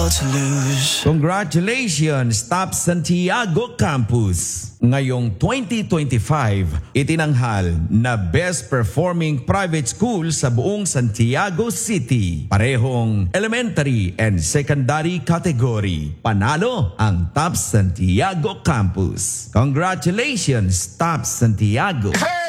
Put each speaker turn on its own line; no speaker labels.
to lose.
Congratulations, Top Santiago Campus! Ngayong 2025, itinanghal na Best Performing Private School sa buong Santiago City. Parehong elementary and secondary category. Panalo ang Top Santiago Campus. Congratulations, Top Santiago!